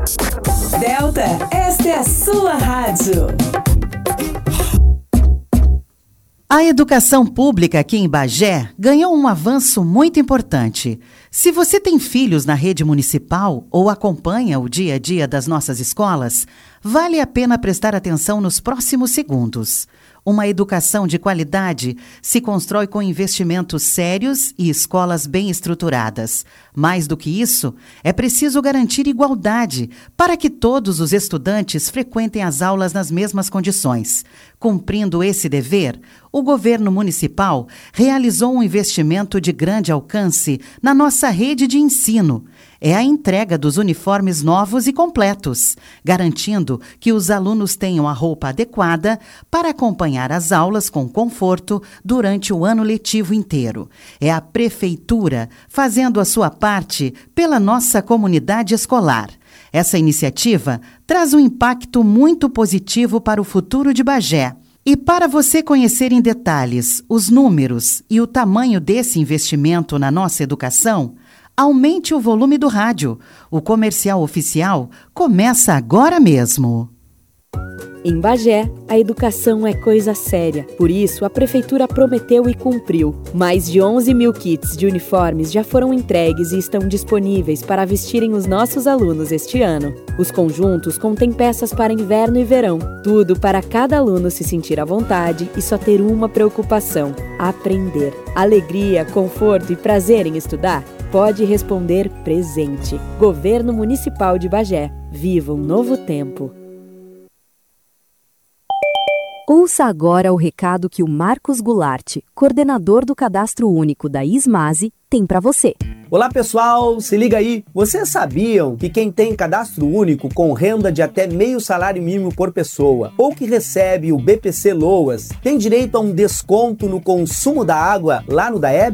Delta, esta é a sua rádio. A educação pública aqui em Bagé ganhou um avanço muito importante. Se você tem filhos na rede municipal ou acompanha o dia a dia das nossas escolas, vale a pena prestar atenção nos próximos segundos. Uma educação de qualidade se constrói com investimentos sérios e escolas bem estruturadas. Mais do que isso, é preciso garantir igualdade para que todos os estudantes frequentem as aulas nas mesmas condições. Cumprindo esse dever, o governo municipal realizou um investimento de grande alcance na nossa rede de ensino. É a entrega dos uniformes novos e completos, garantindo que os alunos tenham a roupa adequada para acompanhar as aulas com conforto durante o ano letivo inteiro. É a prefeitura fazendo a sua parte pela nossa comunidade escolar. Essa iniciativa traz um impacto muito positivo para o futuro de Bagé. E para você conhecer em detalhes os números e o tamanho desse investimento na nossa educação, aumente o volume do rádio. O comercial oficial começa agora mesmo. Em Bagé, a educação é coisa séria. Por isso, a Prefeitura prometeu e cumpriu. Mais de 11 mil kits de uniformes já foram entregues e estão disponíveis para vestirem os nossos alunos este ano. Os conjuntos contêm peças para inverno e verão. Tudo para cada aluno se sentir à vontade e só ter uma preocupação: aprender. Alegria, conforto e prazer em estudar? Pode responder presente. Governo Municipal de Bagé. Viva um novo tempo. Ouça agora o recado que o Marcos Goulart, coordenador do Cadastro Único da Ismase, tem para você. Olá pessoal, se liga aí. Vocês sabiam que quem tem cadastro único com renda de até meio salário mínimo por pessoa ou que recebe o BPC Loas tem direito a um desconto no consumo da água lá no DAEB?